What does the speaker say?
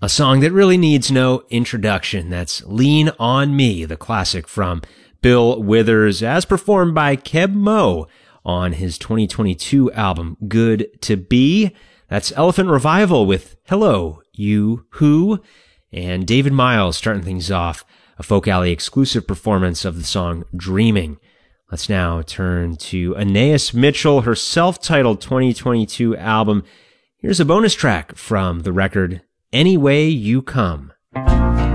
A song that really needs no introduction. That's Lean on Me, the classic from Bill Withers, as performed by Keb Mo on his 2022 album, Good to Be. That's Elephant Revival with Hello, You Who, and David Miles starting things off, a Folk Alley exclusive performance of the song Dreaming. Let's now turn to Anais Mitchell, her self-titled 2022 album. Here's a bonus track from the record, Any Way You Come.